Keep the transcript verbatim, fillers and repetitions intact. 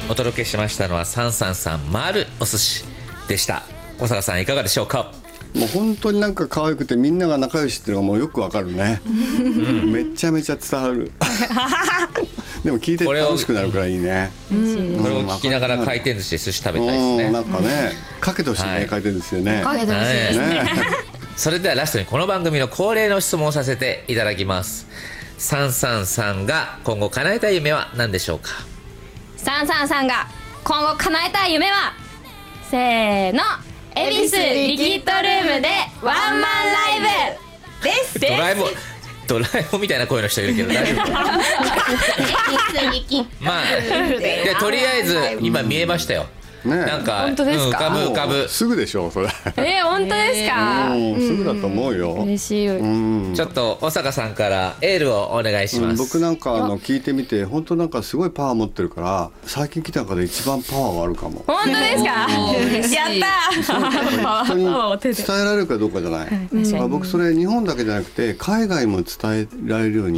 お届けしましたのはさんさんさん丸お寿司でした。小坂さんいかがでしょうか。 もう本当になんか可愛くてみんなが仲良しっていうのがもうよくわかるね、うん、めちゃめちゃ伝わるでも聞いて楽しくなるからいいね、 うん、これを聞きながら回転寿司で寿司食べたいですね。 なんかね、かけてほしいね、はい、回転寿司でね、 かけてほしいですね、ねそれではラストにこの番組の恒例の質問をさせていただきます。さんさんさんが今後叶えたい夢は何でしょうか。 さんさんさんが今後叶えたい夢はせーの恵比寿リキッドルームでワンマンライブですドラえもんドラえもんみたいな声の人いるけど大丈夫かまあでとりあえず今見えましたよ、ね、なんか本当ですか、 うん、浮かぶ浮かぶすぐでしょそれえー、本当ですか、 うん、すぐだと思うよ、 嬉しい、うん、 ちょっと小坂さんからエールをお願いします、うん、 僕なんかあの聞いてみて本当なんかすごいパワー持ってるから最近来た中で一番パワーがあるかも。 本当ですか、やった人に伝えられるかどうかじゃない、はい、まあ、僕それ日本だけじゃなくて海外も伝えられるように